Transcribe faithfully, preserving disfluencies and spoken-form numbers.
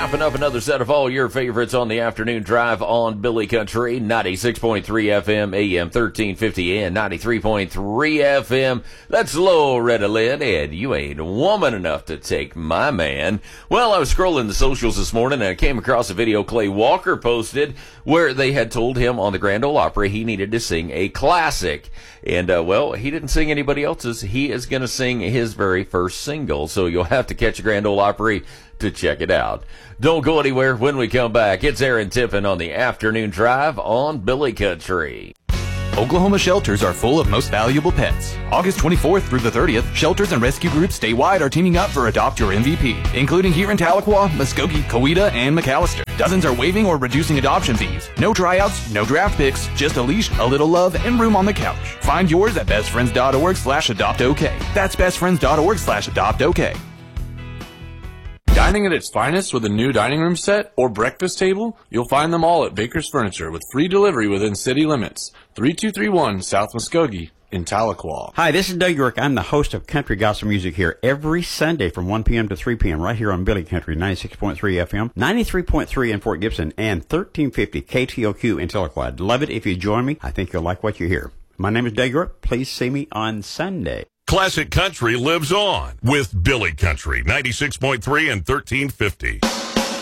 Wrapping up another set of all your favorites on the afternoon drive on Billy Country, ninety-six point three F M, A M thirteen fifty, and ninety-three point three F M. That's Loretta Lynn, and you ain't woman enough to take my man. Well, I was scrolling the socials this morning, and I came across a video Clay Walker posted where they had told him on the Grand Ole Opry he needed to sing a classic. And, uh, well, he didn't sing anybody else's. He is going to sing his very first single, so you'll have to catch the Grand Ole Opry to check it out. Don't go anywhere. When we come back, it's Aaron Tippin on the afternoon drive on Billy Country. Oklahoma shelters are full of most valuable pets. August twenty-fourth through the thirtieth, shelters and rescue groups statewide are teaming up for Adopt Your M V P, including here in Tahlequah, Muskogee, Coweta, and McAllister. Dozens are waiving or reducing adoption fees. No tryouts, no draft picks, just a leash, a little love, and room on the couch. Find yours at bestfriends.org slash adoptok. That's bestfriends.org slash adoptok. Dining at its finest with a new dining room set or breakfast table? You'll find them all at Baker's Furniture with free delivery within city limits. thirty-two thirty-one South Muskogee in Tahlequah. Hi, this is Doug York. I'm the host of Country Gospel Music here every Sunday from one p.m. to three p.m. right here on Billy Country, ninety-six point three F M, ninety-three point three in Fort Gibson, and thirteen fifty K T O Q in Tahlequah. I'd love it if you join me. I think you'll like what you hear. My name is Doug York. Please see me on Sunday. Classic Country lives on with Billy Country, ninety-six point three and thirteen fifty.